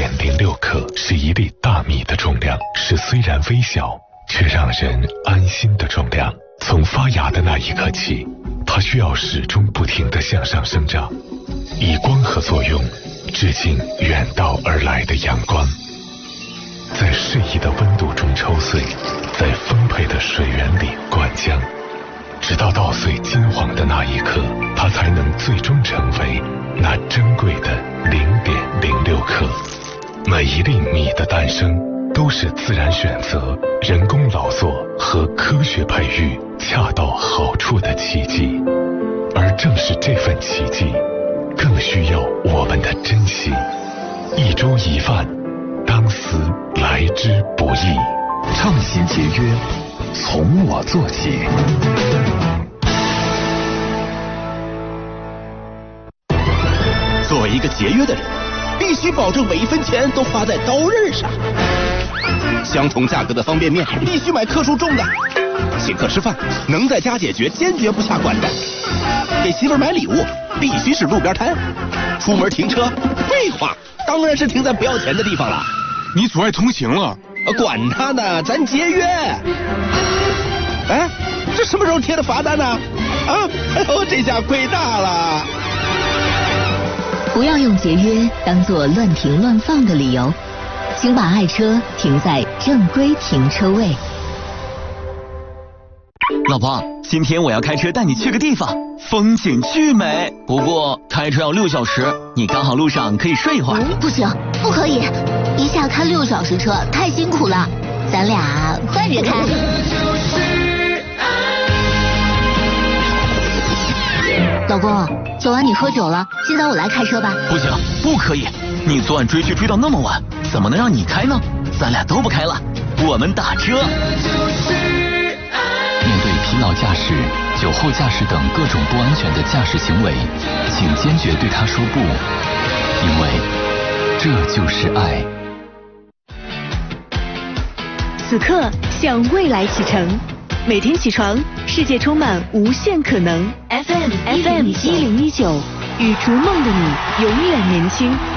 0.06克是一粒大米的重量，是虽然微小却让人安心的重量。从发芽的那一刻起，它需要始终不停地向上生长，以光合作用致敬远道而来的阳光，在适宜的温度中抽穗，在丰沛的水源里灌浆，直到稻穗金黄的那一刻，它才能最终成为那珍贵的0.06克。每一粒米的诞生都是自然选择、人工劳作和科学培育恰到好处的奇迹，而正是这份奇迹更需要我们的珍惜。一粥一饭，当思来之不易。 倡行节约，从我做起。 作为一个节约的人，必须保证每一分钱都花在刀刃上。相同价格的方便面必须买克数重的，请客吃饭能在家解决，坚决不下馆子。给媳妇买礼物必须是路边摊，出门停车废话当然是停在不要钱的地方了。 你阻碍通行了， 管他呢，咱节约。哎，这什么时候贴的罚单呢？啊，哎呦，这下亏大了。 不要用节约当作乱停乱放的理由，请把爱车停在正规停车位。 老婆，今天我要开车带你去个地方，风景巨美，不过开车要6小时，你刚好路上可以睡一会儿。 不行，不可以，一下开6小时车太辛苦了，咱俩换着开。老公，昨晚你喝酒了，现在我来开车吧。 不行，不可以，你昨晚追剧追到那么晚，怎么能让你开呢？咱俩都不开了，我们打车。 面对疲劳驾驶、酒后驾驶等各种不安全的驾驶行为，请坚决对他说不，因为这就是爱。 此刻向未来启程，每天起床，世界充满无限可能。FM 1019，与逐梦的你永远年轻。